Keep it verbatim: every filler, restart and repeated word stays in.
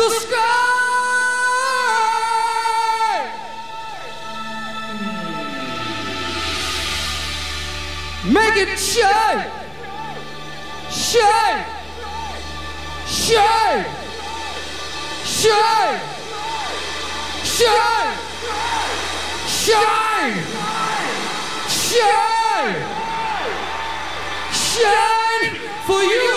the sky. Make it shine, shine, shine, shine, shine, shine, shine, shine for you.